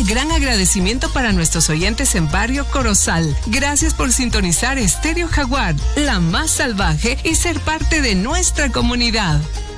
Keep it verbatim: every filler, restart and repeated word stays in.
Un gran agradecimiento para nuestros oyentes en Barrio Corozal. Gracias por sintonizar Estéreo Jaguar, la más salvaje, y ser parte de nuestra comunidad.